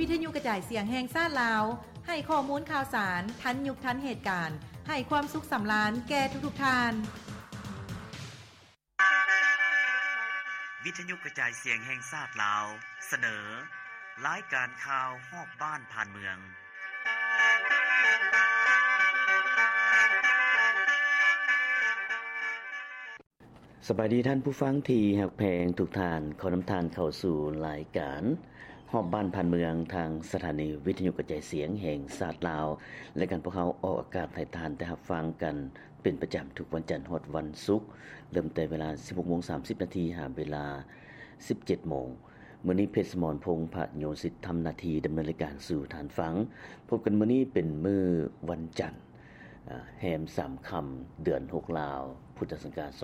วิทยุกระจายเสียงแห่งชาติลาวให้ข้อมูลข่าวสารทันยุคทันเหตุการณ์ให้ความสุขสำราญแก่ทุกๆท่านวิทยุกระจายเสียงแห่งชาติลาวเสนอรายการข่าวฮอบบ้านผ่านเมืองสบายดีท่านผู้ฟังที่ฮักแพงทุกท่านขอนำทานเข้าสู่รายการฮอบบ้านผ่านเมืองทางสถานีวิทยุกระจายเสียงแห่งชาติลาวและกันพวกเขาออกอากาศให้ทานได้รับฟังกันเป็นประจำทุกวันจันทร์ฮอดวันศุกร์เริ่มแต่เวลา 16:30 นหาเวลา 17:00 นมื้อนี้เพชรสมรพงษ์พโยสิทธิ์ทำหน้าที่ดำเนินรายการสู่ฐานฟังพบกันมื้อนี้เป็นมื้อวันจันทร์แฮม3ค่ำเดือน6ลาวพุทธศักราช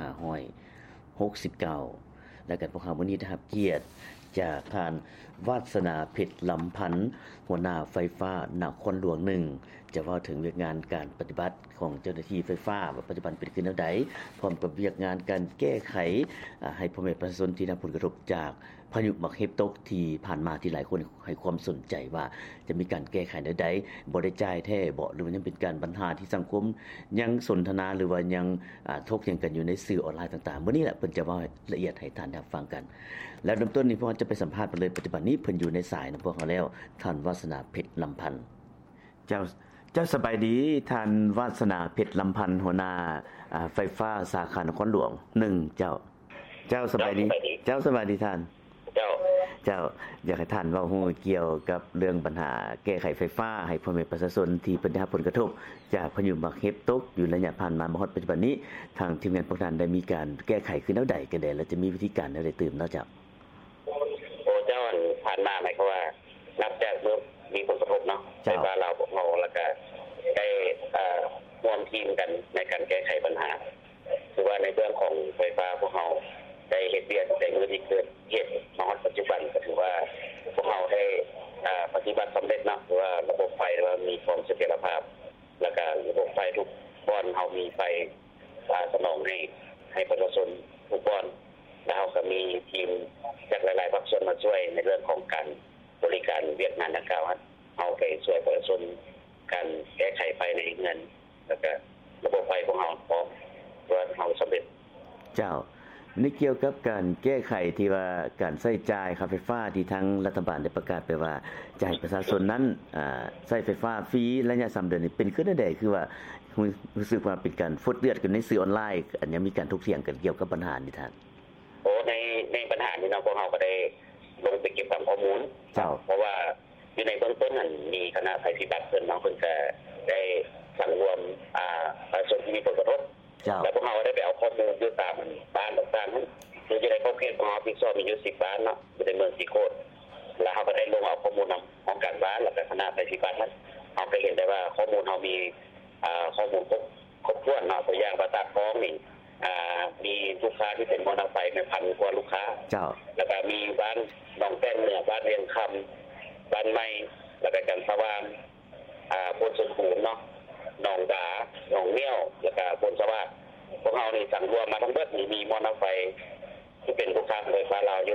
2569และกันพวกเรามื้อนี้ได้รับเกียรติจากท่านวาสนาเพชรลำพันธ์หัวหน้าไฟฟ้านครหลวง1จะเว้าถึงเรื่องงานการปฏิบัติของเจ้าหน้าที่ไฟฟ้าว่าปัจจุบันเป็นขึ้นแนวใดพร้อมกับเรื่องงานการแก้ไขให้พ่อแม่ประชาชนที่ได้รับผลกระทบจากพายุมักเฮบตกที่ผ่านมาที่หลายคนให้ความสนใจว่าจะมีการแก้ไขแนวใดบ่ได้จ่ายแท้บ่หรือว่ายังเป็นการปัญหาที่สังคมยังสนทนาหรือว่ายังถกเถียงกันอยู่ในสื่อออนไลน์ต่างๆมื้อนี้แหละเพิ่นจะเว้าละเอียดให้ท่านได้ฟังกันแล้วเริ่มต้นนี้พวกเราจะไปสัมภาษณ์ไปเลยปัจจุบันนี้เพิ่นอยู่ในสายนะพวกเราแล้วท่านวาสนาเพชรลำพันธ์เจ้าสบายดีท่านวาสนาเพชรลำพันธ์หัวหน้าไฟฟ้าสาขานครหลวง1เจ้าสบายดีเจ้าสบายดีท่านเจ้าอยากให้ท่านเว้าฮู้เกี่ยวกับเรื่องปัญหาแก้ไขไฟฟ้าให้พ่อแม่ประชาชนที่ได้รับผลกระทบจากพายุมักเฮบตกอยู่ระยะผ่านมาฮอดปัจจุบันนี้ทางทีมงานพวกท่านได้มีการแก้ไขคือแนวใดกันแน่และจะมีวิธีการแนวใดตื่มเนาะเจ้าเจ้าผ่านมาหมายความว่านับจากเมื่อมีผลกระทบเนาะไฟฟ้าเราพวกเราแล้วก็ได้ร่วมทีมกันในการแก้ไขปัญหาคือว่าในเรื่องของไฟฟ้าพวกเราได้เฮ็ดเวียกในมื้อที่เกิดเหตุมาปัจจุบันก็ถือว่าพวกเราได้ปฏิบัติสำเร็จเนาะคือว่าระบบไฟว่ามีความเสถียรภาพแล้วก็ระบบไฟทุกบ้านเฮามีไฟสนองให้ประชาชนทุกบ้านแล้วเราก็มีทีมจากหลายๆภาคส่วนมาช่วยในเรื่องของการบริการเวียกงานดังกล่าวเอาไปช่วยประชาชนการแก้ไขไฟในเงินแล้วก็ระบบไฟของเราพร้อมตัวเราสำเร็จเจ้านี่เกี่ยวกับการแก้ไขที่ว่าการใช้จ่ายค่าไฟฟ้าที่ทางรัฐบาลได้ประกาศไปว่าจะให้ประชาชนนั้นใช้ไฟฟ้าฟรีระยะ3เดือนนี่เป็นขึ้นได้คือว่ารู้สึกว่าเป็นการฟดเลือดกันในสื่อออนไลน์อันนี้มีการถกเถียงกันเกี่ยวกับปัญหานี้ท่านในปัญหานี้เนาะพวกเราก็ได้ลงไปเก็บข้อมูลเพราะว่าอยู่ในเบื้องต้นนั้นมีคณะภัยพิบัติเพิ่นเนาะเพิ่นก็ได้สั่งรวมประชาชนที่มีผลกระทบแล้วพวกเราได้ไปเอาข้อมูลอยู่ตามบ้านต่างๆนั้นคือจะได้ข้อเขตของเราที่ซ่อมมีอยู่10บ้านเนาะอยู่ในเมืองสีโคตรแล้วเราก็ได้ลงเอาข้อมูลของการบ้านแล้วก็คณะภัยพิบัตินั้นเอาไปเห็นได้ว่าข้อมูลเรามีข้อมูลครบถ้วนเนาะตัวอย่างประตาท้องนี่มีลูกค้าที่เป็นมอเตอร์ไซค์พันกว่าลูกค้าแล้วก็มีบ้านหนองแป้นเหนือบ้านเรียงคำบ้านไม้แล้วก็จันทวานโพนสมบูรณ์เนาะหนองดาหนองเมี่ยวแล้วก็โพนสวัสดิ์พวกเรานี่สั่งรวมมาทั้งเบิดนี่มีมอเตอร์ไซค์ที่เป็นลูกค้าไฟฟ้าเราอยู่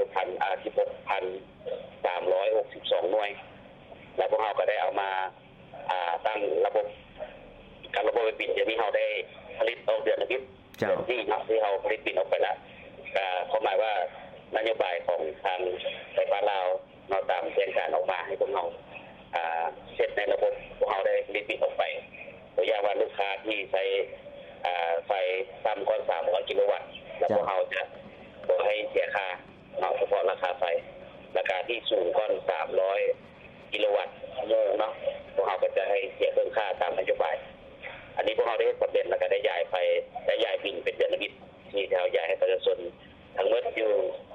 16,362 หน่วยแล้วพวกเราก็ได้เอามาตั้งระบบการระบบไฟปิดอย่างนี้เราได้ผลิตออกเดือนละนิดที่เนาะที่เราผลิตปิดออกไปแล้วความหมายว่านโยบายของทางไฟฟ้าเราเราตามแจ้งการออกมาให้พวกเราเสร็จในระบบพวกเราได้ผลิตปิดออกไปตัวอย่างว่าลูกค้าที่ใช้ไฟต่ำกว่า300กิโลวัตต์แล้วพวกเราจะบ่ให้เสียค่าเนาะเฉพาะราคาไฟราคาที่สูงกว่า300กิโลวัตต์ชั่วโมงเนาะพวกเราก็จะให้เสียเพิ่มค่าตามนโยบายอันนี้พวกเราได้สำเร็จแล้วก็ได้ย้ายไฟได้ย้ายบินเป็นเดือนละบิดที่เราย้ายให้ประชาชนทั้งหมดอยู่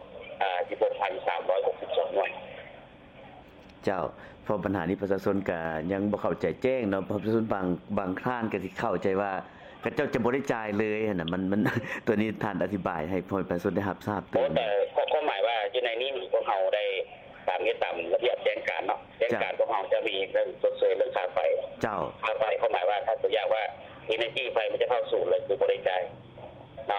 16,362 หน่วยเจ้าเพราะปัญหานี้ประชาชนก็ยังบ่เข้าใจแจ้งเนาะประชาชนบางครั้งก็สิเข้าใจว่าเขาเจ้าจะบ่ได้จ่ายเลยน่ะมันตัวนี้ท่านอธิบายให้พ่อประชาชนได้รับทราบแต่ความหมายว่าอยู่ในนี้พวกเราได้ตามระเบียบแจ้งการเนาะแจ้งการพวกเราจะมีเรื่องชดเชยเรื่องค่าไฟค่าไฟความหมายว่าถ้าตัวอย่างว่า energy ไฟมันจะเข้าสู่เลยคือบริการเนาะ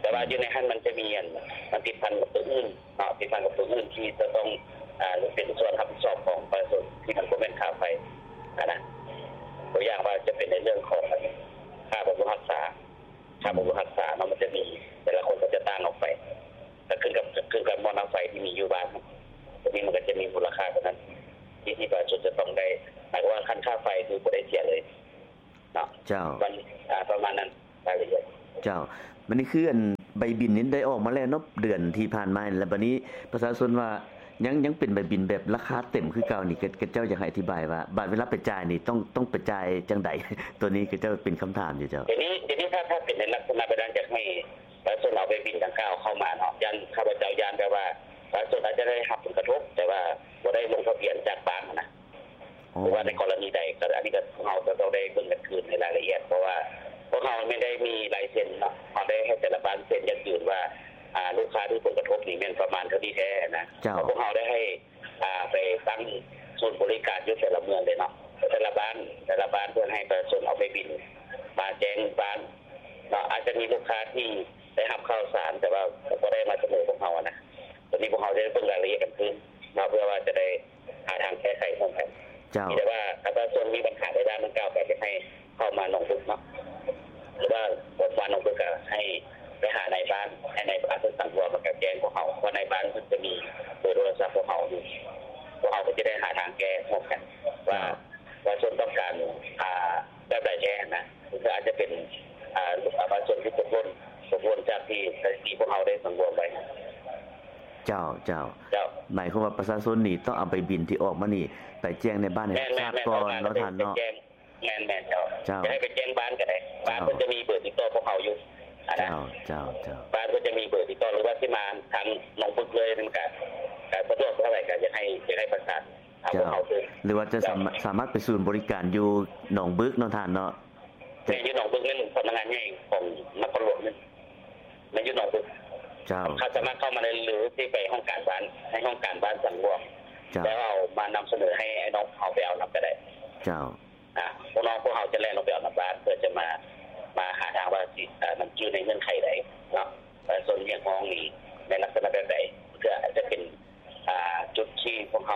แต่ว่าอยู่ในหันมันจะมีมันติดพันกับตัวอื่นเนาะติดพันกับตัวอื่นที่จะต้องเป็นส่วนรับผิดชอบของประชาชนที่มันบ่แม่นค่าไฟนะตัวอย่างว่าจะเป็นในเรื่องของค่าบำรุงรักษาเนาะมันจะมีแต่ละคนก็จะต่างออกไปแต่ขึ้นกับมอเตอร์ไฟที่มีอยู่บ้านตรงนี้มันก็จะมีมูลค่าเท่านั้นที่ประชาชนจะต้องได้หมายว่าคันค่าไฟคือบ่ได้เสียเลยเนาะเจ้ามันประมาณนั้นรายละเอียดเจ้าบัดนี้คือใบบินนี้ได้ออกมาแล้วเนาะเดือนที่ผ่านมาแล้วบัดนี้ประชาชนว่ายังเป็นใบบินแบบราคาเต็มคือเก่านี่ก็เจ้าอยากให้อธิบายว่าบัดเวลาไปจ่ายนี่ต้องไปจ่ายจังได๋ตัวนี้ก็เจ้าเป็นคำถามอยู่เจ้าทีนี้ถ้าเป็นในลักษณะแบบนั้นจะให้ประชาชนเอาใบบินดังกล่าวเข้ามาเนาะยันข้าพเจ้ายันแต่ว่าประชาชนอาจจะได้รับผลกระทบแต่ว่าบ่ได้ลงทะเบียนจากบ้านนะหรือว่าในกรณีใดก็อันนี้ก็เราจะต้องได้เบิ่งกันคืนในรายละเอียดเพราะว่าพวกเราไม่ได้มีลายเซ็นเนาะเราได้ให้แต่ละบ้านเซ็นอย่างอื่นว่าลูกค้าที่ผลกระทบนี่แม่นประมาณเท่าที่แท้นะพวกเราได้ให้ไปตั้งศูนย์บริการอยู่แต่ละเมืองเลยเนาะแต่ละบ้านเพื่อให้ประชาชนเอาไปบินมาแจ้งบ้านเนาะอาจจะมีลูกค้าที่ได้รับข่าวสารแต่ว่าบ่ได้มาเสนอพวกเรานะตอนนี้พวกเราได้เบิ่งรายละเอียดกันขึ้นเพื่อว่าจะได้หาทางแก้ไขร่วมกันแต่ว่าถ้าประชาชนมีปัญหาในด้านดังกล่าวก็จะให้เข้ามาหนองบึกเนาะหรือว่าผมว่าน้องเบิกให้ไปหาในบ้านให้ในบ้านเพิ่นสั่งตัวมากับแจ้งพวกเขาเพราะในบ้านเพิ่นจะมีเบอร์โทรศัพท์พวกเขาอยู่พวกเขาก็จะได้หาทางแก้ร่วมกันว่าชนต้องการแบบใดแจ้งนะหรืออาจจะเป็นประชาชนที่ตกหล่นจากที่พวกเขาได้สังวรไว้เจ้าหมายความว่าประชาชนนี่ต้องเอาไปบินที่ออกมานี่ไปแจ้งในบ้านให้ทราบก่อนเนาะท่านเนาะแม่นเจ้าจะให้ไปแจ้งบ้านก็ได้บ้านก็จะมีเบอร์ติดต่อพวกเขาอยู่เจ้าบ้านก็จะมีเบอร์ติดต่อหรือว่าที่มาทางหนองบึกเลยนั่นก็สะดวกเท่าไหร่ก็จะให้ประสานพวกเขาหรือว่าจะสามารถไปศูนย์บริการอยู่หนองบึกเนาะท่านเนาะแต่อยู่หนองบึกนั่นสำนักงานใหญ่ของนครหลวงนั่นในอยู่หนองบึกเขาสามารถเข้ามาได้หรือที่ไปห้องการบ้านให้ห้องการบ้านสังวรแล้วเอามานำเสนอให้น้องเอาไปเอานำก็ได้พวกน้องพวกเขาจะแล่นลงไปเอานำบ้านเพื่อจะมาหาทางว่ามันอยู่ในเงื่อนไขใดเนาะส่วนเรื่องของนี้ในลักษณะแบบใดเพื่อจะเป็นจุดที่พวกเขา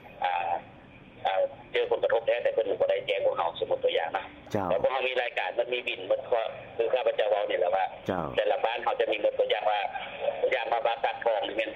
เจอผลกระทบแต่เพิ่นบ่ได้แจ้งพวกเขาสมมุติตัวอย่างนะแล้วพวกเขามีรายการมันมีบินมันก็คือข้าพเจ้าเว้านี่แหละว่าแต่ละบ้านเขาจะมีตัวอย่างว่าตัวอย่างมาบ้านตัดทองนี่เป็น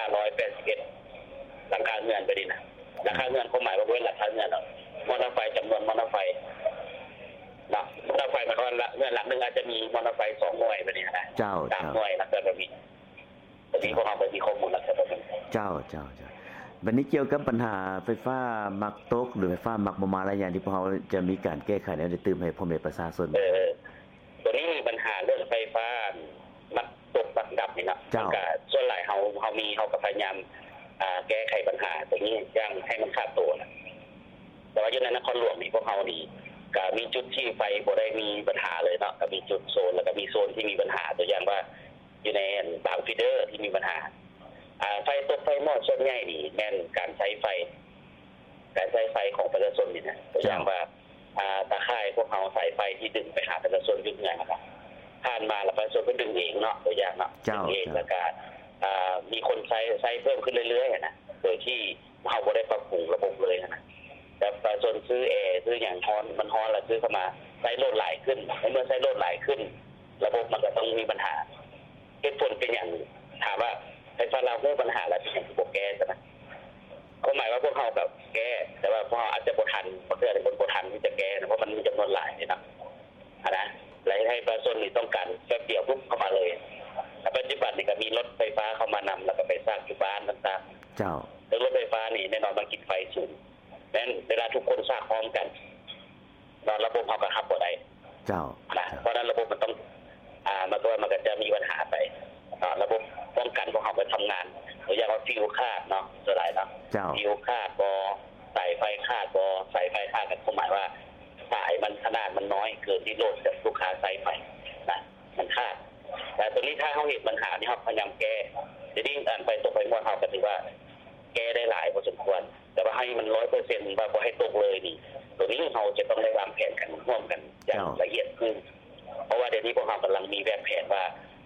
1,581 หลังคาเรือนไปดินะหลังคาเรือนความหมายว่าเว้นหลังคาเรือนเนาะมอเตอร์ไฟจำนวนมอเตอร์ไฟนะมอเตอร์ไฟหมายความว่าเรือนหลังนึงอาจจะมีมอเตอร์ไฟ2หน่วยไปดินะ3หน่วยลักษณะแบบนี้ตอนนี้พวกเราไปมีข้อมูลลักษณะแบบนี้เจ้าวันนี้เกี่ยวกับปัญหาไฟฟ้ามักตกหรือไฟฟ้ามักบ่มาอะไรอย่างที่พวกเราจะมีการแก้ไขแล้วได้ตื่นให้พ่อแม่ประชาชนตัวนี้มีปัญหาเรื่องไฟฟ้ามักตกมักดับนี่เนาะก็ส่วนหลายเฮาก็พยายามแก้ไขปัญหาตรงนี้อย่างให้มันขาดตัวนะแต่ว่าอยู่ในนครหลวงนี่พวกเฮานี่ก็มีจุดที่ไฟบ่ได้มีปัญหาเลยเนาะก็มีจุดโซนแล้วก็มีโซนที่มีปัญหาตัวอย่างว่าอยู่ในบางฟีเดอร์ที่มีปัญหาไฟตกไฟมอดส่วนใหญ่นี่แม่นการใช้ไฟของประชาชนนี่นะตัวอย่างว่าตาข่ายพวกเฮาสายไฟที่ดึงไปหาประชาชนอยู่เนี่ยนะครับผ่านมาแล้วประชาชนก็ดึงเองเนาะตัวอย่างเนาะดึงเองแล้วก็มีคนใช้เพิ่มขึ้นเรื่อยๆนะโดยที่เฮาบ่ได้ปรับปรุงระบบเลยนะแต่ประชาชนซื้อแอร์ซื้ออย่างมันฮ้อนแล้วซื้อเข้ามาใช้โหลดหลายขึ้นเมื่อใช้โหลดหลายขึ้นระบบมันก็ต้องมีปัญหาเหตุผลเป็นอย่างถามว่าไฟฟ้าเราเกิดปัญหาแล้วเป็นระบบแก้ใช่มั้ยก็หมายว่าพวกเขาแบบแก้แต่ว่าพวกอาจจะบ่ทันบ่เกิดเป็นบ่ทันที่จะแก้นะเพราะมันมีจำนวนหลายนี่นะนะแล้วให้ประชาชนนี่ต้องการแป๊บเดียวปุ๊บเข้ามาเลยปัจจุบันนี่ก็มีรถไฟฟ้าเข้ามานำแล้วก็ไปสร้างที่บ้านต่างๆเจ้าแล้วรถไฟฟ้านี่แน่นอนมันกินไฟสูงแม้นเวลาทุกคนสร้างพร้อมกันระบบเฮาก็รับบ่ได้เจ้านะเพราะนั้นระบบมันต้องมันก็จะมีปัญหาไประบบป้องกันพวกเฮาไปทำงานตัวอย่างว่าฟิวขาดเนาะส่วนหลายเนาะฟิวขาดบ่สายไฟขาดบ่สายไฟขาดกันหมายว่าสายมันขนาดมันน้อยเกินที่โหลดจากลูกค้าใช้ไปนะมันขาดแต่ตัวนี้ถ้าเฮาเห็นปัญหานี่เฮาพยายามแก้ทีนี้ไปตกไปมอดเฮาก็ถือว่าแก้ได้หลายพอสมควรแต่ว่าให้มัน 100% ว่าบ่ให้ตกเลยนี่ตัวนี้เฮาจะต้องได้วางแผนกันร่วมกันอย่างละเอียดขึ้นเพราะว่าเดี๋ยวนี้พวกเฮากำลังมีแบบแผนว่า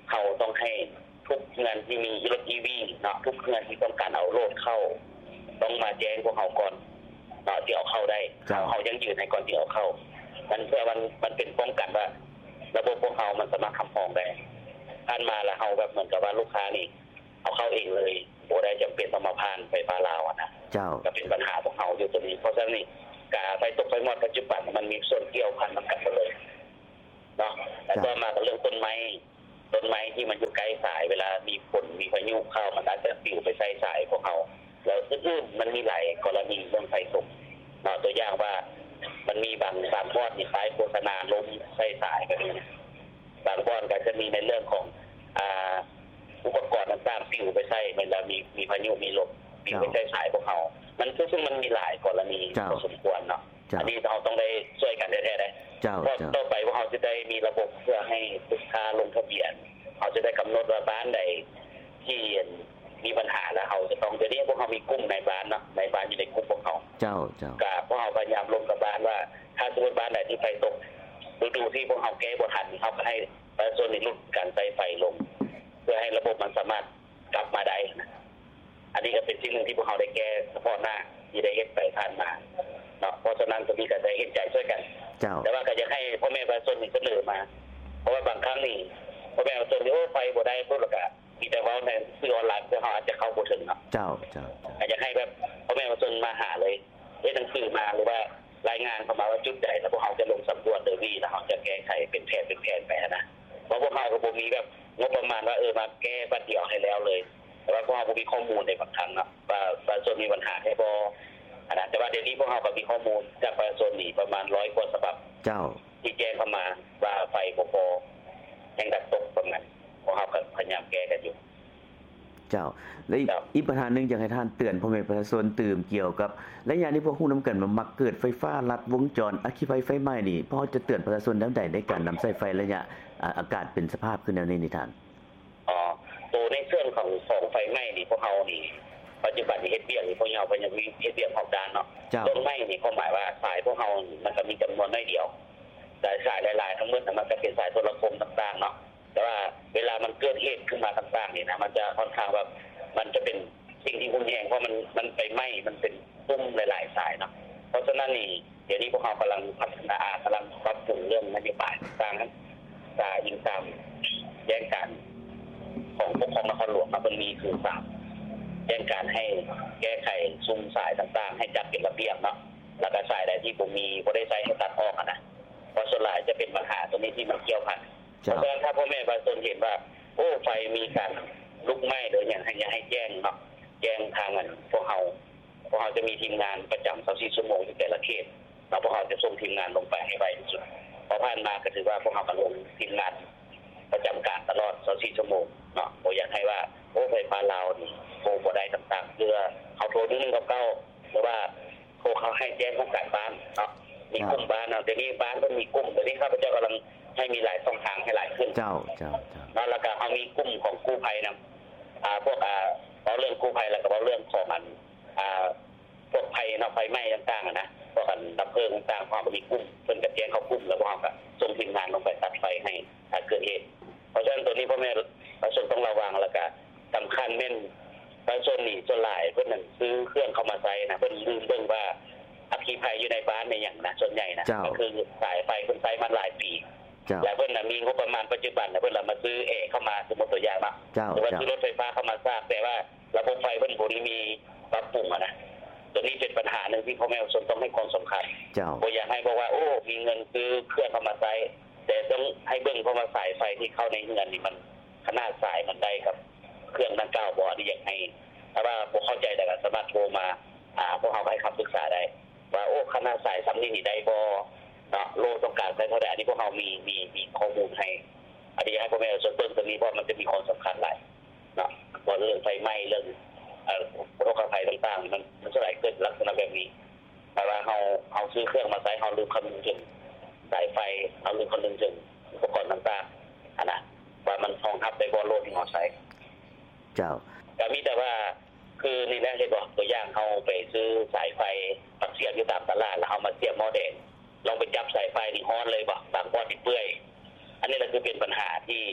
เขาต้องให้ทุกเงินที่มีรถ EV เนาะทุกเงินที่ต้องการเอาโลดเข้าต้องมาแจ้งพวกเขาก่อนเนาะที่เอาเข้าได้เขายังยืนให้ก่อนที่เอาเข้ามันเพื่อมันเป็นป้องกันว่าระบบพวกเขามันสามารถค้ำครองได้ผ่านมาแล้วเขาแบบเหมือนกับว่าลูกค้านี่เอาเข้าเองเลยบ่ได้จำเป็นต้องมาผ่านไฟฟ้าลาวนะเจ้าก็เป็นปัญหาพวกเขาอยู่ตรงนี้เพราะฉะนั้นนี่การไฟตกไฟมอดปัจจุบันมันมีส่วนเกี่ยวพันกันหมดเลยเนาะแล้วก็มากับเรื่องต้นไม้ที่มันอยู่ใกล้สายเวลามีฝนมีพายุเข้ามันอาจจะปลิวไปใส่สายพวกเขาแล้วอื่นๆมันมีหลายกรณีเรื่องไฟตกเนาะตัวอย่างว่ามันมีบางบอนที่ป้ายโฆษณาล้มใส่สายกันนี่บางบอนก็จะมีในเรื่องของอุปกรณ์ต่างๆปลิวไปใส่เวลามีพายุมีลมปลิวไปใส่สายพวกเขามันซึ่งมันมีหลายกรณีพอสมควรเนาะอันนี้เราต้องได้ช่วยกันแท้ๆได้เพราะต่อไปพวกเราจะได้มีระบบเพื่อให้ลูกค้าลงทะเบียนเขาจะได้กำหนดว่าบ้านใดที่มีปัญหาแล้วเขาจะต้องเดี๋ยวนี้พวกเขามีกลุ่มในบ้านเนาะในบ้านอยู่ในกลุ่มพวกเขากับพวกเขาพยายามลงกับบ้านว่าถ้าสมมติบ้านไหนที่ไฟตกดูที่พวกเขาแก้บ่ทันเขาก็ให้ประชาชนในรุ่นการใช้ไฟลงเพื่อให้ระบบมันสามารถกลับมาได้นะอันนี้ก็เป็นสิ่งหนึ่งที่พวกเขาได้แก้เฉพาะหน้าที่ได้เฮ็ดไปผ่านมาเนาะเพราะฉะนั้นตรงนี้ก็ได้เห็นใจช่วยกันแต่ว่าก็อยากให้พ่อแม่ประชาชนนี่เสนอมาเพราะว่าบางครั้งนี่พ่อแม่ประชาชนนี่ไฟบ่ได้ปุ๊บแล้วก็มีแต่ว่าในซื้อออนไลน์เพื่อเขาอาจจะเข้าบ่ถึงเนาะอยากให้แบบพ่อแม่ประชาชนมาหาเลยได้หนังสือมาหรือว่ารายงานเข้ามาว่าจุดใดแล้วพวกเขาจะลงสำรวจโดยแล้วเขาจะแก้ไขเป็นแผนไปนะเพราะพวกเขาก็บ่มีแบบงบประมาณว่ามาแก้บัดเดียวให้แล้วเลยแต่ว่าพวกเขาบ่มีข้อมูลในบางครั้งเนาะว่าประชาชนมีปัญหาให้บ่แต่ว่าเดี๋ยวนี้พวกเขาก็มีข้อมูลจากประชาชนนี่ประมาณ100กว่าฉบับที่แจ้งเข้ามาว่าไฟบ่พอแห่งดับตกประมาณพวกเขาก็พยายามแก้กันอยู่และอีกปัญหานึงอยากให้ท่านเตือนพ่อแม่ประชาชนตื่นเกี่ยวกับระยะนี้พวกฮู้นํากันมันมักเกิดไฟฟ้าลัดวงจรอัคคีไฟไฟไหม้นี่พอจะเตือนประชาชนแนวใดในการนําใช้ไฟระยะอากาศเป็นสภาพคือแนวนี้นี่ท่านตัวในส่วนของไฟไหม้นี่พวกเฮานี่ปัจจุบันนี่เฮ็ดเวียกนี่พวกเฮาก็ยังมีเฮ็ดเวียกของด้านเนาะต้นไม้นี่ก็หมายว่าสายพวกเฮามันก็มีจํานวนน้อยเดียวแต่สายหลายๆทั้งหมดมันก็เป็นสายโทรคมต่างๆเนาะแต่ว่าเวลามันเกิดเหตุขึ้นมาต่างๆนี่นะมันจะค่อนข้างว่ามันจะเป็นสิ่งที่รุนแรงเพราะมันไปไหม้มันเป็นตุ้มหลายๆสายเนาะเพราะฉะนั้นนี่เดี๋ยวนี้พวกเฮากำลังพัฒนากำลังปรับปรุงเรื่องนโยบายต่างๆนั้นยิงตามแจ้งการของปกครองนครหลวงมามีคือ3แจ้งการให้แก้ไขซุ้มสายต่างๆให้จัดเป็นระเบียบเนาะแล้วก็สายใดที่บ่ได้ใช้ให้ตัดออกนะเพราะส่วนหลายจะเป็นปัญหาตรงนี้ที่มันเกี่ยวพันเพราะฉะนั้นถ้าพ่อแม่ประชาชนเห็นว่าไฟมีการลุกไหม้โดยอย่างให้แจ้งเนาะแจ้งทางพวกเราจะมีทีมงานประจํา24ชั่วโมงอยู่แต่ละเขตแล้วพวกเราจะส่งทีมงานลงไปให้ไวที่สุดพอผ่านมาก็ถือว่าพวกเราก็ลงทีมงานประจําการตลอด24ชั่วโมงเนาะบ่อยากให้ว่าไฟฟ้าลาวนี่โทรบ่ได้ต่างๆเพื่อเขาโทร199หรือว่าโทรเขาให้แจ้งของการบ้านเนาะมีกลุ่มบ้านเนาะเดี๋ยวนี้บ้านมันมีกลุ่มเดี๋ยวนี้ข้าพเจ้ากำลังให้มีหลายช่องทางให้หลายขึ้นแล้วก็เอามีกลุ่มของกู้ภัยนำพวกเอาเรื่องกู้ภัยแล้วก็เอาเรื่องของพวกภัยเนาะไฟไหม้ต่างๆนะพวกดับเพลิงต่างๆพวกมีกลุ่มเพิ่นก็แจ้งเข้ากลุ่มแล้วพวกก็ส่งทีมงานลงไปตัดไฟให้ถ้าเกิดเหตุเพราะฉะนั้นตัวนี้พ่อแม่ประชาชนต้องระวังแล้วก็สำคัญแม่นประชาชนนี่ส่วนหลายเพิ่นนั่นซื้อเครื่องเข้ามาใช้นะเพิ่นลืมเบิ่งว่าอัคคีภัยอยู่ในบ้านในหยังนะส่วนใหญ่นะก็คือสายไฟเพิ่นใช้มาหลายปีแล้วเพิ่นน่ะมีงบประมาณปัจจุบันเพิ่นละมาซื้อเข้ามาสมมุติตัวอย่างว่าหรือว่าซื้อรถไฟฟ้าเข้ามาสร้างแต่ว่าระบบไฟเพิ่นบ่ได้มีปรับปรุงนะตัวนี้เป็นปัญหานึงที่พ่อแม่ประชาชนต้องให้ความสำคัญบ่อยากให้บอกว่ามีเงินซื้อเครื่องเข้ามาใช้แต่ต้องให้เบิ่งเพราะว่าสายไฟที่เข้าในเรือนนี่มันขนาดสายมันได้กับเครื่องดังกล่าวบ่ได้อยากให้ถ้าว่าบ่เข้าใจได้ก็สามารถโทรมาพวกเฮาให้คำปรึกษาได้ว่าขนาดสายซ้ำนี่ได้บ่เนาะโลต้องการใช้เท่าใดอันนี้พวกเฮามีข้อมูลให้อันนี้ให้พ่อแม่ประชาชนเบิ่งตรงนี้เพราะมันจะมีความสำคัญหลายเนาะบ่เรื่องไฟไหม้เรื่องโรคภัยต่างๆมันจะหลายเกิดลักษณะแบบนี้แต่ว่าเฮาซื้อเครื่องมาใช้เฮาลืมคำนึงถึงสายไฟเฮาลืมคำนึงถึงอุปกรณ์ต่างๆนะว่ามันรองรับได้บ่โลดที่เฮาใช้ก็มีแต่ว่าคือนี่แหละที่บอกตัวอย่างเฮาไปซื้อสายไฟปักเสียบอยู่ตามตลาดแล้วเฮามาเสียบหม้อแดงลองไปจับสายไฟนี่ฮ้อนเลยบ่บางก้อนที่เปื่อยอันนี้แหละคือเป็นปัญหาที่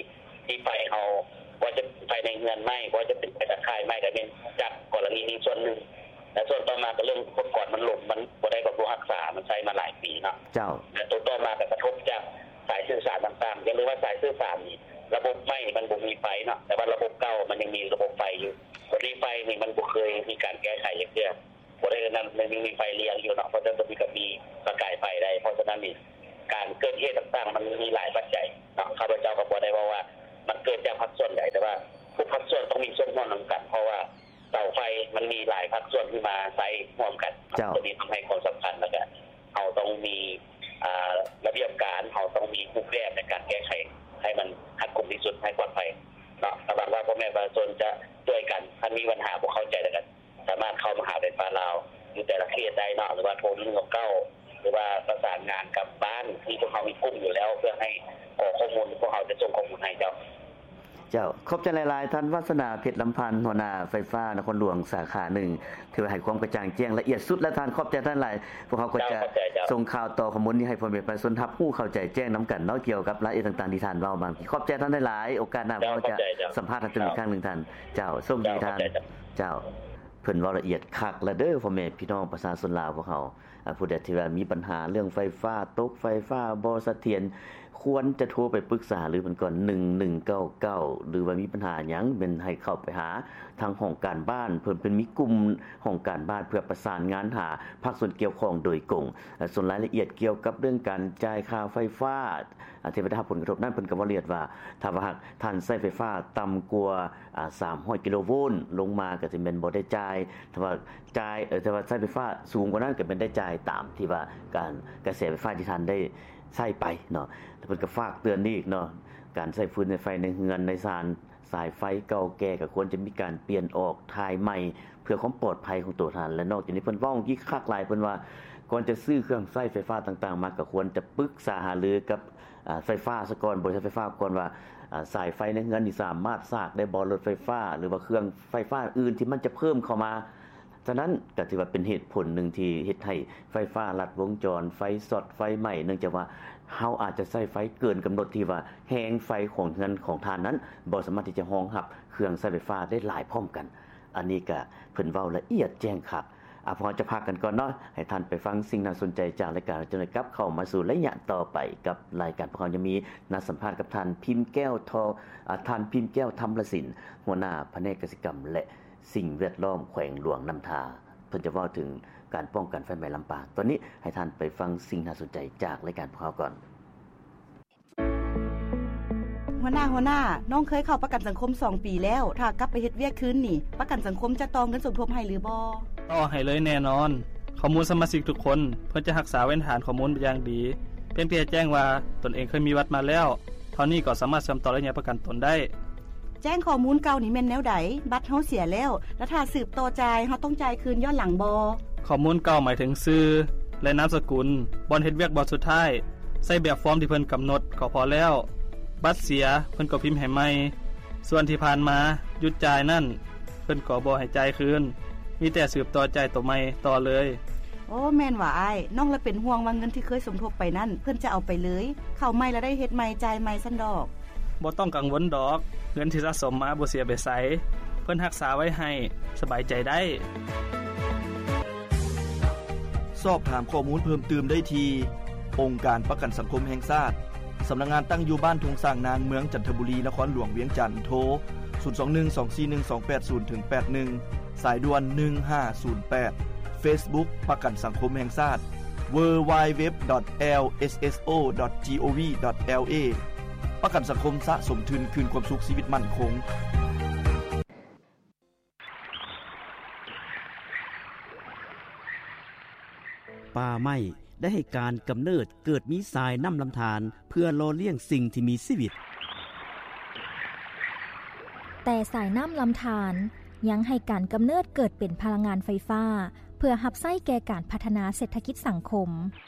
ที่ไฟเฮาว่าจะภายในเงินไหม้ว่าจะเป็นไปตะข่ายไหม้ก็เป็นจากกรณีนี้ส่วนนึงและส่วนต่อมาก็เรื่องอุปกรณ์มันล่มมันบ่ได้บำรุงรักษามันใช้มาหลายปีเนาะเจ้าและตัวต่อมาก็กระทบจากสายสื่อสารต่างๆอย่าลืมว่าสายสื่อสารนี่ระบบไหม้มันบ่มีไฟเนาะแต่ว่าระบบเก่ามันยังมีระบบไฟอยู่พอดีไฟนี่มันบ่เคยมีการแก้ไขอย่างเดียวบ่ได้นั้นมันยังมีไฟเลี้ยงอยู่เนาะเพราะฉะนั้นมันก็มีประกายไฟได้เพราะฉะนั้นนี่การเกิดเหตุต่างๆมันมีหลายปัจจัยเนาะข้าพเจ้าก็บ่ได้ว่ามันเกิดจากภาคส่วนใหญ่แต่ว่าทุกภาคส่วนต้องมีส่วนร่วมกันเพราะว่าเสาไฟมันมีหลายภาคส่วนที่มาใช้ร่วมกันตัวนี้ทำให้ความสำคัญแล้วก็เฮาต้องมีระเบียบการเฮาต้องมีรูปแบบในการแก้ไขให้มันรัดกุมที่สุดให้ปลอดภัยเนาะหวังว่าพ่อแม่ประชาชนจะช่วยกันถ้ามีปัญหาบ่เข้าใจกันสามารถเข้ามหาวิทยาลัยลาวอยู่แต่ละเขตได้เนาะหรือว่าโทร169หรือว่าประสานงานกับบ้านที่พวกเขามีกลุ่มอยู่แล้วเพื่อให้ข้อมูลพวกเขาจะส่งข้อมูลให้เจ้าขอบใจหลายๆท่านวัฒนาเพชรลำพันธ์หัวหน้าไฟฟ้านครหลวงสาขา1ที่ให้ความกระจ่างแจ้งละเอียดสุดและท่านขอบใจท่านหลายพวกเขาก็จะส่งข่าวต่อข้อมูลนี้ให้พ่อแม่ประชาชนรับรู้เข้าใจแจ้งนํากันเนาะเกี่ยวกับรายละเอียดต่างๆที่ท่านเว้าบางทีขอบใจท่านหลายๆโอกาสหน้าเราจะสัมภาษณ์ท่านอีกครั้งนึงท่านเจ้าสวัสดีท่านเจ้าเพิ่นเว้าละเอียดคักและเด้อพ่อแม่พี่น้องประชาชนลาวพวกเขาผู้ใดที่ว่ามีปัญหาเรื่องไฟฟ้าตกไฟฟ้าบ่เสถียรควรจะโทรไปปรึกษาหรือเพิ่นก่อน1199หรือว่ามีปัญหาหยังเป็นให้เข้าไปหาทางห้องการบ้านเพิ่นเป็นมีกลุ่มห้องการบ้านเพื่อประสานงานหาภาคส่วนเกี่ยวข้องโดยตรงส่วนรายละเอียดเกี่ยวกับเรื่องการจ่ายค่าไฟฟ้าที่ได้รับผลกระทบนั้นเพิ่นก็บ่ละเอียดว่าถ้าว่าท่านใช้ไฟฟ้าต่ำกว่า300กิโลโวลต์ลงมาก็สิแม่นบ่ได้จ่ายถ้าว่าจ่ายถ้าว่าใช้ไฟฟ้าสูงกว่านั้นก็เป็นได้จ่ายตามที่ว่าการกระแสไฟฟ้าที่ท่านได้ใช้ไปเนาะเพิ่นก็ฝากเตือนอีกเนาะการใช้ฟืนในไฟในเรือนในศาลสายไฟเก่าแก่ก็ควรจะมีการเปลี่ยนออกถ่ายใหม่เพื่อความปลอดภัยของตัวท่านและนอกจากนี้เพิ่นเว้าอีกคักหลายเพิ่นว่าก่อนจะซื้อเครื่องใช้ไฟฟ้าต่างๆมาก็ควรจะปรึกษาหารือกับไฟฟ้าซะก่อนบริษัทไฟฟ้าก่อนว่าสายไฟในเรือนนี่สามารถสากได้บ่รถไฟฟ้าหรือว่าเครื่องไฟฟ้าอื่นที่มันจะเพิ่มเข้ามาฉะนั้นก็ถือว่าเป็นเหตุผลนึงที่เฮ็ดให้ไฟฟ้าลัดวงจรไฟสดไฟใหม่เนื่องจากว่าเฮาอาจจะใช้ไฟเกินกำหนดที่ว่าแฮงไฟของเรือนของท่านนั้นบ่สามารถที่จะรองรับเครื่องใช้ไฟฟ้าได้หลายพร้อมกันอันนี้ก็เพิ่นเว้าละเอียดแจ้งคักพอจะพักกันก่อนเนาะให้ท่านไปฟังสิ่งน่าสนใจจากรายการจนกลับเข้ามาสู่ระยะต่อไปกับรายการพวกเราจะมีนัดสัมภาษณ์กับท่านพิมพ์แก้วท่านพิมพ์แก้วธรรมศิลป์หัวหน้าแผนกกสิกรรมและสิ่งแวดล้อมแขวงหลวงน้ำทาเพิ่นจะเว้าถึงการป้องกันไฟไหม้ลำปางตอนนี้ให้ท่านไปฟังสิ่งน่าสนใจจากรายการพวกเราก่อนหัวหน้าน้องเคยเข้าประกันสังคม2ปีแล้วถ้ากลับไปเฮ็ดเวียกคืนนี่ประกันสังคมจะต่อเงินสมทบให้หรือบ่ต่อให้เลยแน่นอนข้อมูลสมาชิกทุกคนเพื่อจะรักษาไว้ฐานข้อมูลอย่างดีเพียงแต่แจ้งว่าตนเองเคยมีวัดมาแล้วเท่านี้ก็สามารถเชื่อมต่อระยะประกันตนได้แจ้งข้อมูลเก่านี่แม่นแนวใดบัตรเฮาเสียแล้วแล้วถ้าสืบต่อจ่ายเฮาต้องจ่ายคืนย้อนหลังบ่ข้อมูลเก่าหมายถึงชื่อและนามสกุลบ่อนเฮ็ดเวียกบ่สุดท้ายใส่แบบฟอร์มที่เพิ่นกำหนดก็พอแล้วบัตรเสียเพิ่นก็พิมพ์ให้ใหม่ส่วนที่ผ่านมาหยุดจ่ายนั่นเพิ่นก็บ่ให้จ่ายคืนมีแต่สืบต่อจ่ายตัวใหม่ต่อเลยโอ้แม่นว่าอ้ายน้องละเป็นห่วงว่าเงินที่เคยสมทบไปนั่นเพิ่นจะเอาไปเลยเข้าใหม่แล้วได้เฮ็ดใหม่จ่ายใหม่ซั่นดอกบ่ต้องกังวลดอกเงินที่สะสมมาบ่เสียไปไสเพิ่นรักษาไว้ให้สบายใจได้สอบถามข้อมูลเพิ่มเติมได้ที่องค์การประกันสังคมแห่งชาติสำนักงานตั้งอยู่บ้านทงสร้างนางเมืองจันทบุรีนครหลวงเวียงจันทน์โทร0212411281สายด่วน1508 Facebook ประกันสังคมแห่งชาติ www.lsso.gov.la ประกันสังคมสะสมทุนคืนความสุขชีวิตมั่นคงป่าไม้ได้ให้การกำเนิดเกิดมีทรายน้ำลำธารเพื่อรอเลี้ยงสิ่งที่มีชีวิตแต่สายน้ำลำธารยังให้การกำเนิดเกิดเป็นพลังงานไฟฟ้าเพื่อรับใช้แก่การพัฒนาเศรษฐกิจสังคม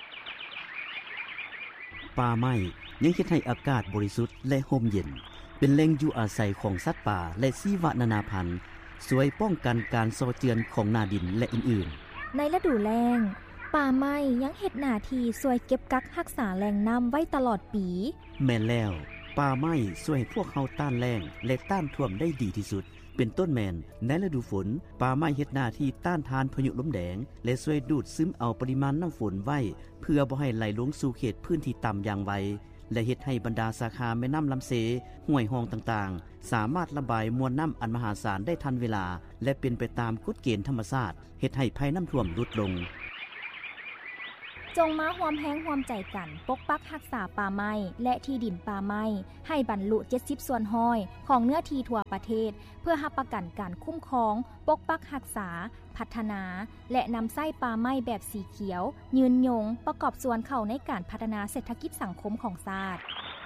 ป่าไม้ยังเฮ็ดให้อากาศบริสุทธิ์และร่มเย็นเป็นแหล่งอยู่อาศัยของสัตว์ป่าและชีวนานาพันธุ์ช่วยป้องกันการส่อเจือนของหน้าดินและอื่นๆในฤดูแล้งป่าไม้ยังเฮ็ดหน้าที่ช่วยเก็บกักรักษาแหล่งน้ำไว้ตลอดปีแม่นแล้วป่าไม้ช่วยให้พวกเฮาต้านแล้งและต้านท่วมได้ดีที่สุดเป็นต้นแมนในฤดูฝนป่าไม้เฮ็ดหน้าที่ต้านทานพายุลมแดงและช่วยดูดซึมเอาปริมาณน้ำฝนไว้เพื่อบ่ให้ไหลลงสู่เขตพื้นที่ต่ำอย่างไวและเฮ็ดให้บรรดาสาขาแม่น้ำลำเสห้วยห้องต่างๆสามารถระบายมวลน้ำอันมหาศาลได้ทันเวลาและเป็นไปตามกฎเกณฑ์ธรรมชาติเฮ็ดให้ภัยน้ำท่วมลดลงจงมาร่วมแรงร่วมใจกันปกปักรักษาป่าไม้และที่ดินป่าไม้ให้บรรลุ70ส่วนห้อยของเนื้อที่ทั่วประเทศเพื่อรับประกันการคุ้มครองปกปักรักษาพัฒนาและนำไส้ป่าไม้แบบสีเขียวยืนยงประกอบส่วนเข้าในการพัฒนาเศรษฐกิจสังคมของชาติ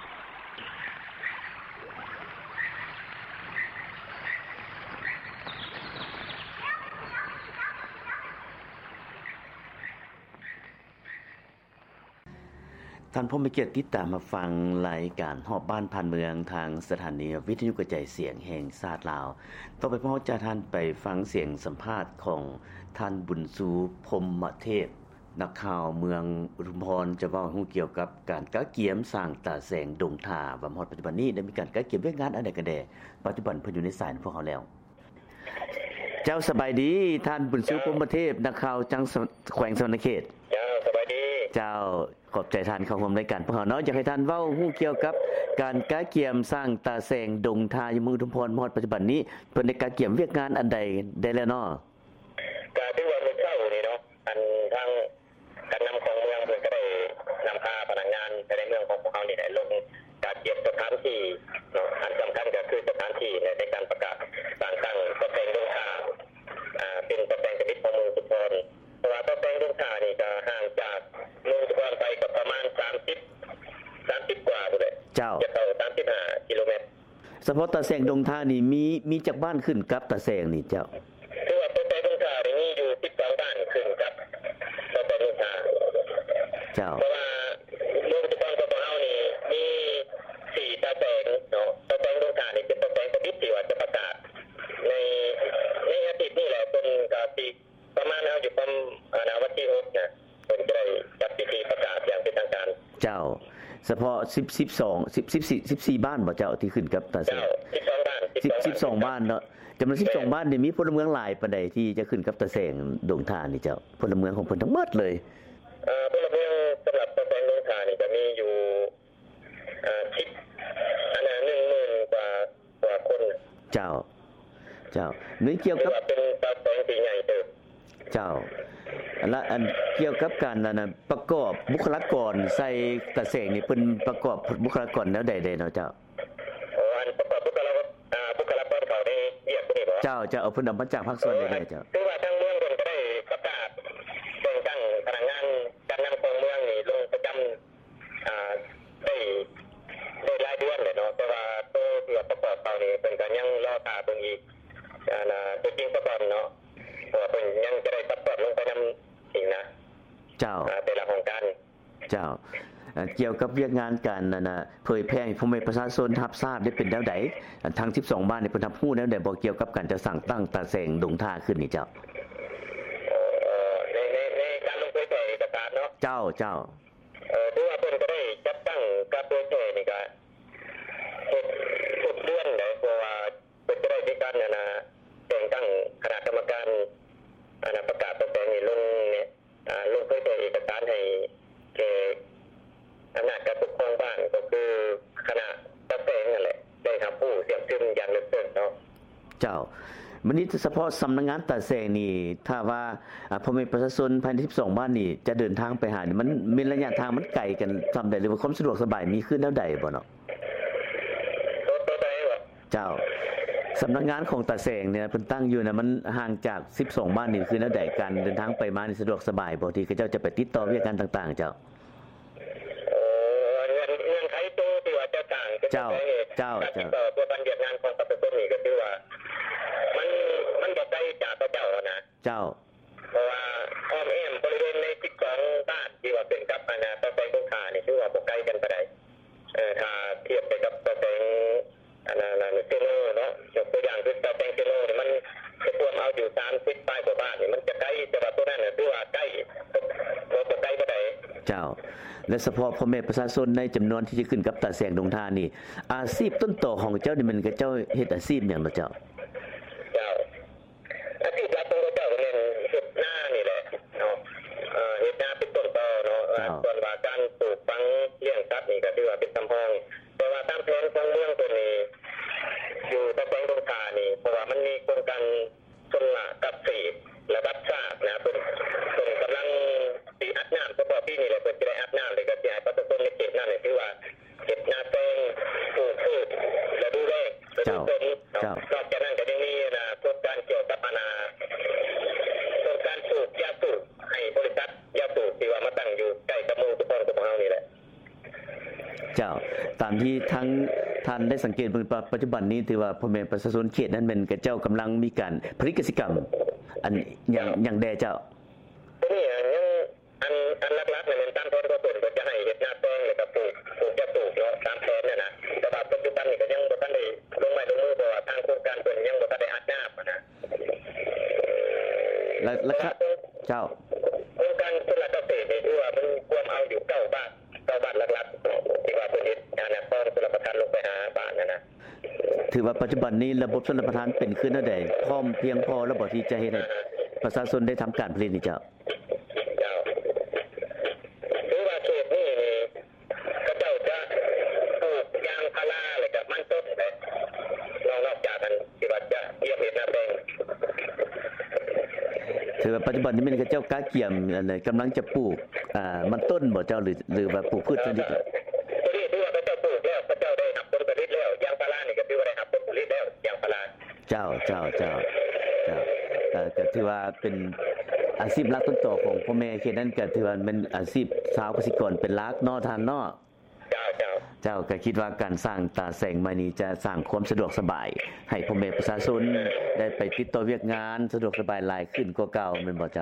ท่านผู้มีเกียรติติดตามมาฟังรายการฮอบบ้านผ่านเมืองทางสถานีวิทยุกระจายเสียงแห่งชาติลาวต่อไปพ่อจะท่านไปฟังเสียงสัมภาษณ์ของท่านบุญชูพรหมเทพนักข่าวเมืองอุทุมพรจะเว้าฮู้เกี่ยวกับการกะเกียมสร้างตาแสงดงทาว่าฮอดปัจจุบันนี้ได้มีการกะเกียมเวียกงานอันใดกันแดปัจจุบันเพิ่นอยู่ในสายพวกเขาแล้วเจ้าสบายดีท่านบุญชูพรหมเทพนักข่าวจังแขวงสวรรณเขตเจ้าสบายดีเจ้าขอบใจท่านเข้าร่วมรายการพวกเราเนาะอยากให้ท่านเว้าฮู้เกี่ยวกับการกะเกียมสร้างตาแสงดงทาอยู่เมืองอุทุมพรฮอดปัจจุบันนี้เพิ่นได้กะเกียมเวียกงานอันใดได้แล้วเนาะก็ถือว่ามื้อเช้านี่เนาะอันทางการนำของเมืองเพิ่นก็ได้นำพาพนักงานไปในเมืองของพวกเขานี่ได้ลงการเก็บสถานที่เนาะอันสำคัญก็คือสถานที่ในการประกาศสร้างตั้งตะแสงดงทาเป็นตะแสงชนิดของเมืองอุทุมพรเพราะว่าตะแสงดงทานี่ก็ห่างจากเมืองอุทุมพรไปก็ประมาณ30กว่าพุ่นแหละเจ้าจะเข้า35กิโลเมตรเฉพาะตะแสงดงทานี่มีจักบ้านขึ้นกับตะแสงนี่เจ้าคือว่าตะแสงดงทานี่มีอยู่12บ้านขึ้นกับตะแสงดงทาเจ้าเพราะว่าเมืองอุทุมพรของเรานี่มี4ตะแสงเนาะตะแสงดงทานี่เป็นตะแสงชนิดที่ว่าจะประกาศในอาทิตย์นี้แหละเป็นก็สิประมาณอยู่ประมาณวันที่6นะเพิ่นจะได้จัดพิธีประกาศอย่างเป็นทางการเจ้าเฉพาะ14บ้านบ่เจ้าที่ขึ้นกับตาแสง 12บ้าน 12บ้านเนาะจำนวน12บ้านนี่มีพลเมืองหลายปานใดที่จะขึ้นกับตาแสงดงทานี่เจ้าพลเมืองของเพิ่นทั้งหมดเลยพลเมืองสำหรับตาแสงดงทานี่จะมีอยู่10อันนั้น10,000กว่าคนเจ้านี่เกี่ยวกับเป็นตาแสงที่ใหญ่เด้อเจ้าและอันเกี่ยวกับการนั้นประกอบบุคลากรใส่ตะแสงนี่เพิ่นประกอบบุคลากรแล้วใดๆเนาะเจ้าอันประกอบบุคลากรเขาได้เรียกนี่บ่เจ้าเอาเพิ่นเอามาจากภาคส่วนใดๆเจ้าคือว่าทางเมืองเพิ่นก็ได้ประกาศแต่งตั้งพนักงานการนำของเมืองนี่ลงประจำได้รายเดือนเลยเนาะแต่ว่าตัวที่ประกอบเขานี่เพิ่นก็ยังรอตาเบิ่งอีกตัวจริงประกอบเนาะเพราะว่าเพิ่นยังจะได้ประกอบลงไปนำอีกนะเจ้าแต่ละของการเจ้าเกี่ยวกับเวียกงานการเผยแพร่ให้พ่อแม่ประชาชนรับทราบได้เป็นแนวใดทั้ง12บ้านนี่เพิ่นรับรู้แนวใดบ่เกี่ยวกับการจะสั่งตั้งตาแสงดงทาขึ้นนี่เจ้าในการลงเผยแพร่เอกสารเนาะเจ้าถือว่าเพิ่นก็ได้จัดตั้งการเผยแพร่นี่ก็ทุกเดือนเลยเพราะว่าเพิ่นจะได้มีการแต่งตั้งคณะกรรมการประกาศตะแสงนี่ลงเผยแพร่เอกสารให้แก่อำนาจการปกครองบ้านก็คือคณะตะแสงนั่นแหละได้รับผู้เสี่ยงซึมอย่างลึกซึ้งเนาะเจ้ามื้อนี้เฉพาะสำนักงานตะแสงนี่ถ้าว่าพ่อแม่ประชาชนภายใน12บ้านนี่จะเดินทางไปหานี่มันมีระยะทางมันไกลกันซำใดหรือว่าความสะดวกสบายมีขึ้นแนวใดบ่เนาะตัวใดวะเจ้าสำนักงานของตาแสงเนี่ยเพิ่นตั้งอยู่น่ะมันห่างจาก12บ้านนี่คือแนวใดการเดินทางไปมานี่สะดวกสบายบ่ที่เขาเจ้าจะไปติดต่อเวียกกันต่างๆเจ้าเงื่อนไขตัวที่ว่าจะต่างเจ้าตัวบัญญัติงานของประชาชนนี่ก็คือว่ามันบ่ไกลจากพระเจ้านะเจ้าเพราะว่าอ้อมแอมบริเวณใน12บ้านที่ว่าเป็นกับตะแสงดงทานี่คือว่าบ่ไกลกันปานใดถ้าเทียบไปกับตะแสงเซโนเนาะยกตัวอย่างคือตะแสงเซโนนี่มันจะรวมเอาอยู่30ปลายกว่าบ้านนี่มันจะใกล้แต่ว่าตัวนั้นน่ะคือว่าใกล้บ่ไกลปานใดเจ้าและเฉพาะพ่อแม่ประชาชนในจํานวนที่จะขึ้นกับตาแสงดงทานี่อาชีพต้นต่อของเจ้านี่มันก็เจ้าเฮ็ดอาชีพหยังบ่เจ้าอาชีพหลักของเจ้าก็เป็นเฮ็ดนานี่แหละเนาะเฮ็ดนาเป็นต้นต่อเนาะส่วนว่าการปลูกฝังเลี้ยงสัตว์นี่ก็ถือว่าเป็นสำคัญแต่ว่าตามแผนของเมืองตัวนี้อยู่ตะแสงดงทานี่เพราะว่ามันมีโครงการชนละกับเศษและบัดซากนะเพิ่นกำลังสิอัดน้ำเฉพาะปีนี้แหละเพิ่นจะได้อัดน้ำเลยก็สิให้ประชาชนได้เก็บน้ำนี่คือว่าเก็บนาแปลงปลูกพืชและดูแลเจ้านอกจากนั้นก็ยังมีนะโครงการเกี่ยวกับโครงการปลูกยาสูบให้บริษัทยาสูบที่ว่ามาตั้งอยู่ใกล้กับหมู่ทุกคนของเฮานี่แหละเจ้าตามที่ทั้งท่านได้สังเกตปัจจุบันนี้ที่ว่าพ่อแม่ประชาชนเขตนั้นมันก็เจ้ากำลังมีการผลิตกสิกรรมอันอย่างแดเจ้านี่ยังอันหลักๆนี่มันตามแผนของเพิ่นก็จะให้เฮ็ดนาแปลงแล้วก็ปลูกยาสูบเนาะตามแผนนั่นนะแต่ว่าปัจจุบันนี่ก็ยังบ่ทันได้ลงไม้ลงมือเพราะว่าทางโครงการเพิ่นยังบ่ทันได้อัดน้ำนะแล้วเจ้าโครงการชลเกษตรนี่ถือว่ามันควรเอาอยู่9บ้านหลักๆที่ว่าเพิ่นเฮ็ดนะป้องชลประทานลงไปหาบ้านนั่นนะถือว่าปัจจุบันนี้ระบบชลประทานเป็นขึ้นแล้วได้พร้อมเพียงพอแล้วบ่ที่จะเฮ็ดให้ประชาชนได้ทำการผลิตนี่เจ้าถือว่าเขตนี้นี่ก็เจ้าจะปลูกยางพาราแล้วก็มันต้นได้นอกจากนั้นที่ว่าจะเยี่ยมเฮ็ดนาแปลงถือว่าปัจจุบันนี้มันก็เจ้ากาเกี่ยมกำลังจะปลูกมันต้นบ่เจ้าหรือว่าปลูกพืชชนิดตัวนี้ถือว่าเจ้าปลูกแล้วเจ้าได้รับผลผลิตแล้วยางพารานี่ก็ถือว่าได้รับผลผลิตแล้วยางพาราเจ้าก็ถือว่าเป็นอาชีพหลักต้นต่อของพ่อแม่เขตนั้นก็ถือว่าเป็นอาชีพชาวเกษตรกรเป็นหลักเนาะท่านเนาะเจ้าก็คิดว่าการสร้างตาแสงมานี้จะสร้างความสะดวกสบายให้พ่อแม่ประชาชนได้ไปติดต่อเวียกงานสะดวกสบายหลายขึ้นกว่าเก่าแม่นบ่เจ้า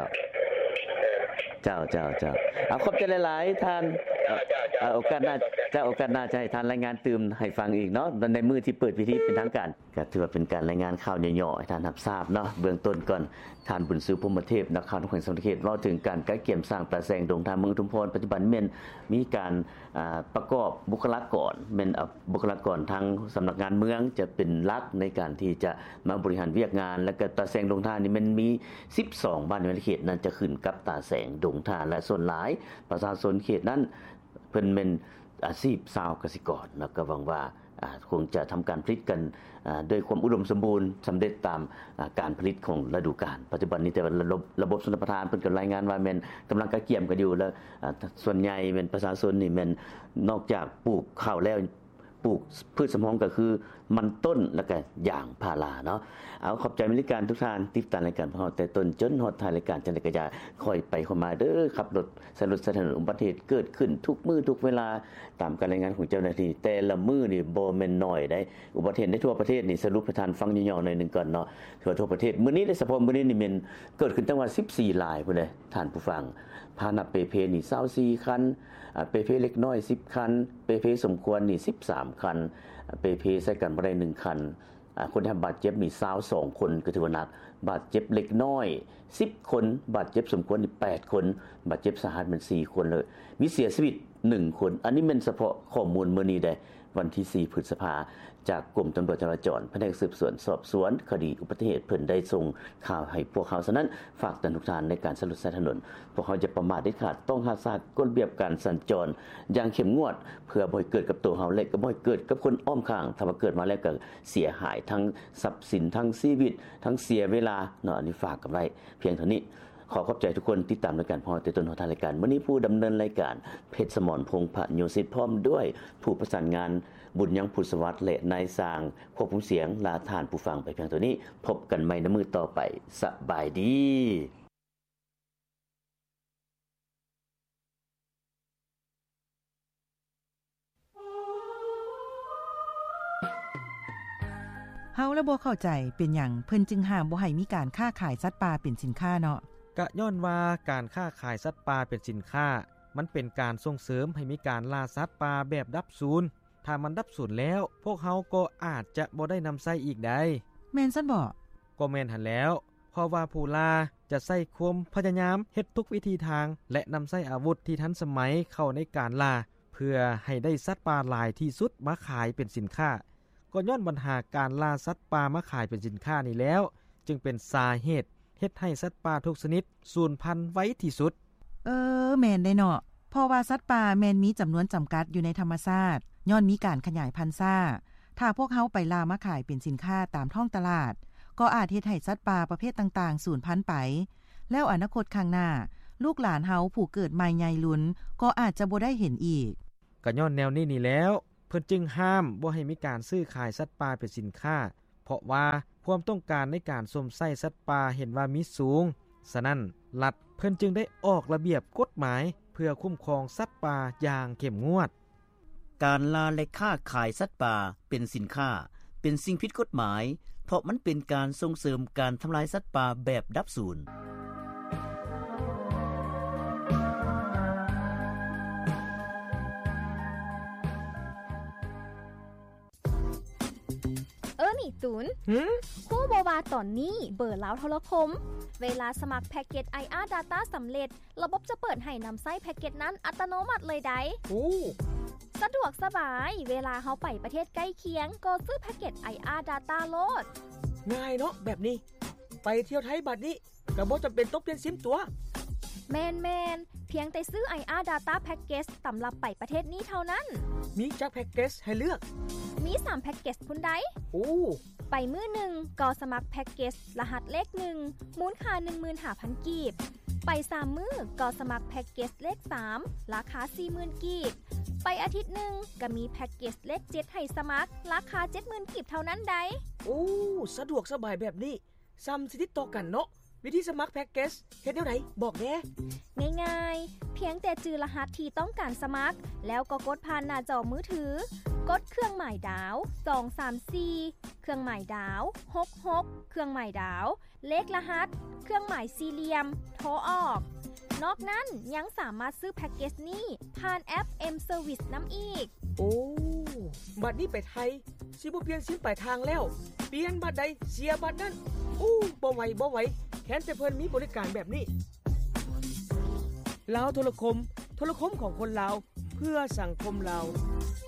เอาขอบใจหลายๆท่านโอกาสหน้าจะให้ท่านรายงานตื่มให้ฟังอีกเนาะในมื้อที่เปิดพิธีเป็นทางการก็ถือว่าเป็นการรายงานข่าวย่อๆให้ท่านรับทราบเนาะเบื้องต้นก่อนท่านบุญซื้อพรหมเทพนักข่าวของสังเขตเว้าถึงการใกล้เกี่ยมสร้างตาแสงดงทางเมืองอุทุมพรปัจจุบันแม่นมีการประกอบบุคลากรแม่นบุคลากรทางสำนักงานเมืองจะเป็นหลักในการที่จะมาบริหารเวียกงานแล้วก็ตาแสงดงทานนี่มันมี12บ้านในเขตนั้นจะขึ้นกับตาแสงดงทานและส่วนหลายประชาชนเขตนั้นเพิ่นเป็นอาชีพชาวเกษตรกรแล้วก็หวังว่าคงจะทำการผลิตกันด้วยความอุดมสมบูรณ์สำเร็จตามการผลิตของฤดูกาลปัจจุบันนี้แต่ว่าระบบชลประทานเพิ่นก็รายงานว่าแม่นกำลังกระเกี่ยมกันอยู่แล้วส่วนใหญ่เป็นประชาชนนี่แม่นนอกจากปลูกข้าวแล้วปลูกพืชสมองก็คือมันต้นแล้วก็ยางพาราเนาะเอาขอบใจบริการทุกท่านติดตามรายการของเราแต่ต้นจนฮอดท้ายรายการจังได๋ก็อย่าค่อยไปเข้ามาเด้อขับรถสถานอุบัติเหตุเกิดขึ้นทุกมื้อทุกเวลาตามการรายงานของเจ้าหน้าที่แต่ละมื้อนี่บ่แม่นน้อยได้อุบัติเหตุในทั่วประเทศนี่สรุปให้ท่านฟังย่อๆหน่อยนึงก่อนเนาะทั่วประเทศมื้อนี้เฉพาะมื้อนี้นี่แม่นเกิดขึ้นตั้งว่า14รายพุ่นเด้ท่านผู้ฟังพานับเปเพนี่24คันเปเพเล็กน้อย10คันเปเพสมควรนี่13คันเปเพใส่กันบ่ได้1คันคนที่บาดเจ็บนี่22คนก็ถือว่าหนักบาดเจ็บเล็กน้อย10คนบาดเจ็บสมควรนี่8คนบาดเจ็บสาหัสมัน4คนเลยมีเสียชีวิต1คนอันนี้เป็นเฉพาะข้อมูลมื้อนี้ได้วันที่4พฤษภาคมจากกรมตำรวจจราจรแผนกสืบสวนสอบสวนคดีอุบัติเหตุเพิ่นได้ส่งข่าวให้พวกเขาฉะนั้นฝากทุกท่านในการสรุปถนนพวกเขาจะประมาทเด็ดขาดต้องรักษากฎระเบียบการสัญจรอย่างเข้มงวดเพื่อบ่ให้เกิดกับตัวเฮาและก็บ่ให้เกิดกับคนอ้อมข้างถ้าว่าเกิดมาแล้วก็เสียหายทั้งทรัพย์สินทั้งชีวิตทั้งเสียเวลาเนาะอันนี้ฝากกันไว้เพียงเท่านี้ขอขอบใจทุกคนติดตามรายการพอแต่ต้นของทางรายการวันนี้ผู้ดำเนินรายการเพชรสมรพงษ์พโยศิษฐ์พร้อมด้วยผู้ประสานงานบุญยังพุทธสวัสดิ์และนายสร้างควบคุมเสียงลาทานผู้ฟังไปเพียงเท่านี้พบกันใหม่ในมื้อต่อไปสบายดีเฮาและบ่เข้าใจเป็นหยังเพิ่นจึงห้ามบ่ให้มีการค้าขายสัตว์ป่าเป็นสินค้าเนาะกะย้อนว่าการค้าขายสัตว์ป่าเป็นสินค้ามันเป็นการส่งเสริมให้มีการล่าสัตว์ป่าแบบดับสูญถ้ามันดับสูญแล้วพวกเฮาก็อาจจะบ่ได้นำใช้อีกได้แม่นซั่นบ่ก็แม่นหั่นแล้วเพราะว่าผู้ล่าจะใส่ความพยายามเฮ็ดทุกวิธีทางและนำใช้อาวุธที่ทันสมัยเข้าในการล่าเพื่อให้ได้สัตว์ป่าหลายที่สุดมาขายเป็นสินค้าก็ย้อนปัญหาการล่าสัตว์ป่ามาขายเป็นสินค้านี้แล้วจึงเป็นสาเหตุเฮ็ดให้สัตว์ป่าทุกชนิดสูญพันธุ์ไว้ที่สุดแม่นได้เนาะเพราะว่าสัตว์ป่าแม่นมีจำนวนจำกัดอยู่ในธรรมชาติย้อนมีการขยายพันธุ์ซ่าถ้าพวกเฮาไปล่ามาขายเป็นสินค้าตามท้องตลาดก็อาจเฮ็ดให้สัตว์ป่าประเภทต่างๆสูญพันธุ์ไปแล้วอนาคตข้างหน้าลูกหลานเฮาผู้เกิดใหม่ใหญ่ลุ้นก็อาจจะบ่ได้เห็นอีกก็ย้อนแนวนี้นี่แล้วเพิ่นจึงห้ามบ่ให้มีการซื้อขายสัตว์ป่าเป็นสินค้าเพราะว่าความต้องการในการสวมใส่สัตว์ป่าเห็นว่ามีสูงฉะนั้นรัฐเพิ่นจึงได้ออกระเบียบกฎหมายเพื่อคุ้มครองสัตว์ป่าอย่างเข้มงวดการล่าและค้าขายสัตว์ป่าเป็นสินค้าเป็นสิ่งผิดกฎหมายเพราะมันเป็นการส่งเสริมการทำลายสัตว์ป่าแบบดับสูญนี่ตูนฮู้บ่ว่าตอนนี้เบอร์ลาวโทรคมเวลาสมัครแพ็กเกจ IR Data สำเร็จระบบจะเปิดให้นำใช้แพ็กเกจนั้นอัตโนมัติเลยได้สะดวกสบายเวลาเฮาไปประเทศใกล้เคียงก็ซื้อแพ็กเกจ IR Data โลดง่ายเนาะแบบนี้ไปเที่ยวไทยบัดนี้ก็บ่จำเป็นต้องเปลี่ยนซิมตัวแม่นเพียงแต่ซื้อ IR Data Package สำหรับไปประเทศนี้เท่านั้นมีจักแพ็กเกจให้เลือกมี3แพ็กเกจพุ่นใดไปมื้อ1ก็สมัครแพ็กเกจรหัสเลข1มูลค่า 15,000 กีบไป3มื้อก็สมัครแพ็กเกจเลข3ราคา 40,000 กีบไปอาทิตย์นึงก็มีแพ็กเกจเลข7ให้สมัครราคา 70,000 กีบเท่านั้นได้สะดวกสบายแบบนี้ซ้ำสิติดต่อกันเนาะวิธีสมัครแพ็กเกจเฮ็ดแนวใดบอกแน่ง่ายๆเพียงแต่จื่อรหัสที่ต้องการสมัครแล้วก็กดผ่านหน้าจอมือถือกดเครื่องหมายดาว234เครื่องหมายดาว66เครื่องหมายดาวเลขรหัสเครื่องหมายสี่เหลี่ยมโทรออกนอกนั้นยังสามารถซื้อแพ็กเกจนี้ผ่านแอป M Service นำอีกบัดนี้ไปไทยสิบ่เปลี่ยนซิมปลายทางแล้วเปลี่ยนบัดใดเสียบัดนั้นบ่ไหวแค่แต่เพิ่นมีบริการแบบนี้ลาวโทรคมของคนลาวเพื่อสังคมลาว